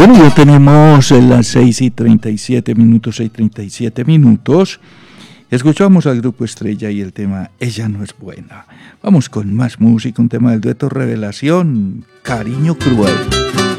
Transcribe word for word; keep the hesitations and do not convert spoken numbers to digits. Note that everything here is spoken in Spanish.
Bueno, ya tenemos las seis y treinta y siete minutos, seis y treinta y siete minutos. Escuchamos al Grupo Estrella y el tema Ella no es buena. Vamos con más música, un tema del dueto Revelación, Cariño Cruel.